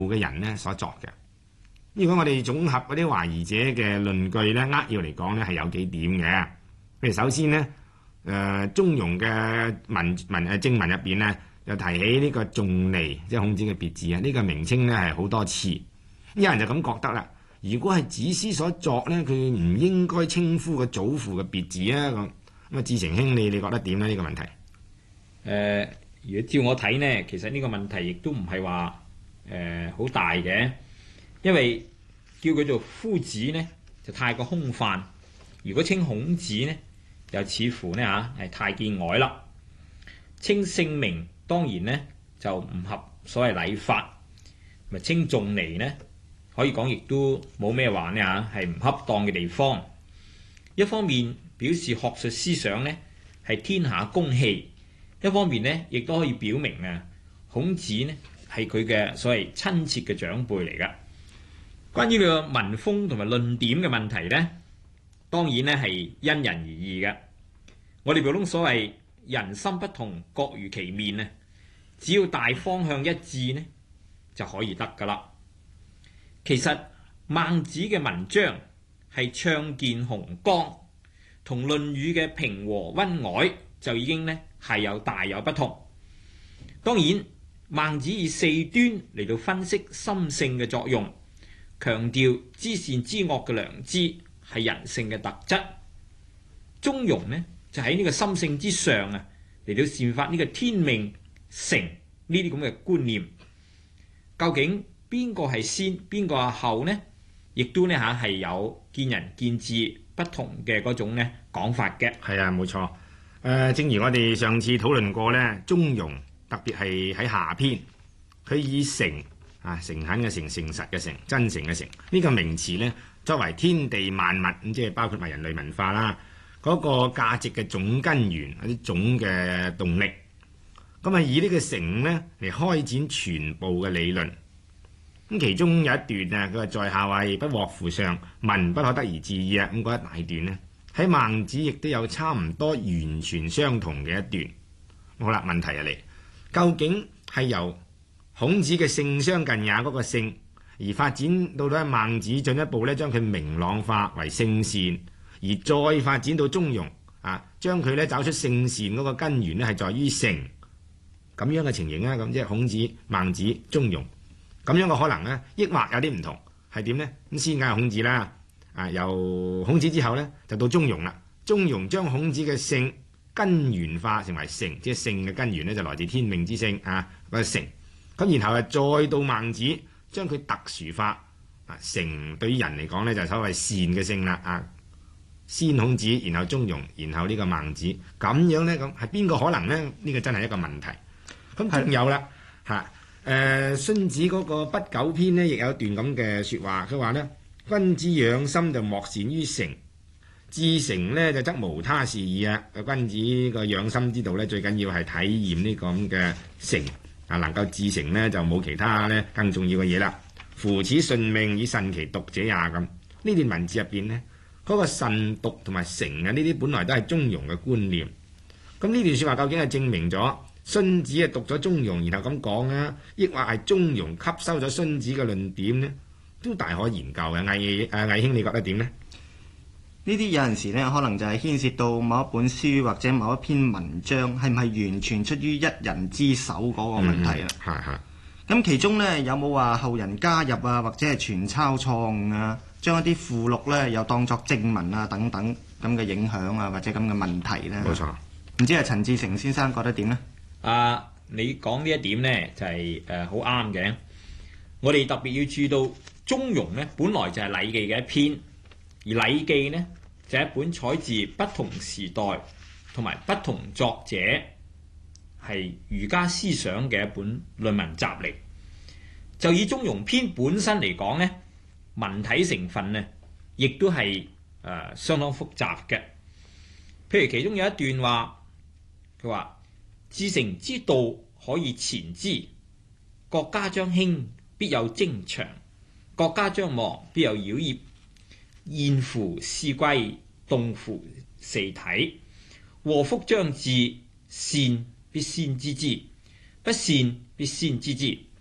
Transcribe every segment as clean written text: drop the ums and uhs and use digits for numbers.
嘅人咧所作嘅。如果我哋總合嗰啲懷疑者嘅論據咧，扼要嚟講咧係有幾點嘅。譬如首先咧，中庸嘅正文入邊咧，就提起呢個仲尼，即係孔子嘅別字啊，呢個名稱咧係好多次。有人就咁覺得啦，如果係子思所作咧，佢唔應該稱呼個祖父嘅別字啊咁。咁啊，志成兄，你覺得點咧？呢個問題？ 如果照我睇呢，其實呢個問題亦都唔係話好大嘅，因為叫佢做夫子呢就太過空泛。如果稱孔子呢，又似乎呢係太見外啦。稱姓名當然呢就唔合所謂禮法，咪稱仲尼呢可以講亦都冇咩話呢係唔恰當嘅地方。一方面表示學術思想呢係天下公器，一方面呢亦都可以表明孔子呢係佢嘅所謂親切嘅長輩嚟㗎。關於呢個文風同埋論點嘅問題呢，當然呢係因人而異嘅。我哋普通所謂人心不同，各如其面啊，只要大方向一致呢就可以得㗎啦。其實孟子嘅文章係暢健宏剛，同《論語》嘅平和溫藹就已經呢係大有不同。當然，孟子以四端嚟到分析心性嘅作用，強調知善知惡嘅良知係人性嘅特質。中庸呢就喺呢個心性之上嚟到闡發呢個天命成呢啲咁嘅觀念。究竟邊個係先，邊個係後呢？亦都呢係有見仁見智不同嘅嗰種呢講法嘅。 係啊，冇錯。正如我哋上次討論過呢，中庸特別係喺下篇，佢以誠誠懇嘅誠、誠實嘅誠、真誠嘅誠呢個名詞呢，作為天地萬物咁，即係包括埋人類文化啦，嗰個價值嘅總根源，嗰啲總嘅動力。咁以呢個誠呢嚟開展全部嘅理論。咁其中有一段佢話在下謂不獲乎上，民不可得而治矣咁嗰一大段呢，喺孟子亦都有差唔多完全相同嘅一段。好啦，問題嚟，究竟係由孔子嘅性相近也嗰個性，而發展到咧孟子進一步咧將佢明朗化為性善，而再發展到中庸將佢咧找出性善嗰個根源咧係在於誠咁樣嘅情形啊？咁即係孔子、孟子、中庸咁樣嘅可能呢，抑或有啲唔同係點呢？咁先梗係孔子啦，由孔子之後呢，就到中庸啦。中庸將孔子嘅性根源化成為誠，即係性嘅根源呢，就來自天命之性嗰個誠。咁然後再到孟子將佢特殊化，誠對於人嚟講呢，就所謂善嘅性啦。先孔子，然後中庸，然後呢個孟子，咁樣呢，咁係邊個可能呢？呢個真係一個問題。咁仲有啦孫子嗰個不九篇呢，亦有一段咁嘅説話，佢話呢，君子養心就莫善於誠，至誠呢就則無他事矣啊！君子個養心之道呢，最緊要係體驗呢個咁嘅誠能夠至誠呢，就冇其他呢更重要嘅嘢啦。夫此順命以慎其獨者也咁。呢段文字入邊呢，嗰個慎獨同埋誠呢啲本來都係中庸嘅觀念。咁呢段説話究竟係證明咗荀子讀咗中庸，然後咁講啊，抑或係中庸吸收咗荀子嘅論點呢？都大可研究嘅。魏兄，你覺得點呢？ 呢啲有陣時呢，可能就係牽涉到某一本書或者某一篇文章係唔係完全出於一人之手嗰個問題啦。咁其中呢，有冇話後人加入或者係傳抄錯誤啊，將一啲附錄呢又當作正文等等咁嘅影響或者咁嘅問題呢？冇錯。唔知陳志成先生覺得點呢？ 你講呢一點呢，就係好啱嘅。我哋特別要注意到中庸呢，本來就係《禮記》嘅一篇，而《禮記》呢，就係一本採自不同時代同埋不同作者係儒家思想嘅一本論文集嚟。就以中庸篇本身嚟講呢，文體成分呢，亦都係相當複雜嘅。譬如其中有一段話，佢話：至誠之道可以前之，國家將興，必有征祥；國家將亡，必有妖孽。偃乎思歸，動乎四體。禍福將至，善必先知之，不善必先知之。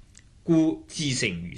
故至誠如